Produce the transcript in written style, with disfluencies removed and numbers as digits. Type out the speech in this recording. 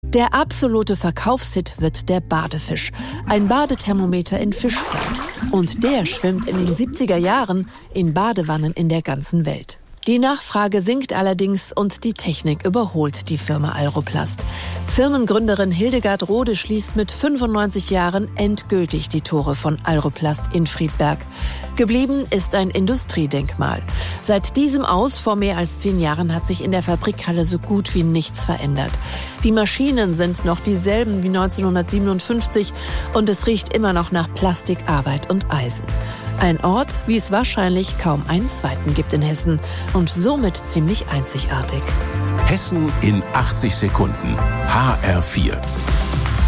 Der absolute Verkaufshit wird der Badefisch, ein Badethermometer in Fischform. Und der schwimmt in den 70er Jahren in Badewannen in der ganzen Welt. Die Nachfrage sinkt allerdings und die Technik überholt die Firma Alroplast. Firmengründerin Hildegard Rode schließt mit 95 Jahren endgültig die Tore von Alroplast in Friedberg. Geblieben ist ein Industriedenkmal. Seit diesem Aus vor mehr als 10 Jahren hat sich in der Fabrikhalle so gut wie nichts verändert. Die Maschinen sind noch dieselben wie 1957 und es riecht immer noch nach Plastik, Arbeit und Eisen. Ein Ort, wie es wahrscheinlich kaum einen zweiten gibt in Hessen und somit ziemlich einzigartig. Hessen in 80 Sekunden. HR4.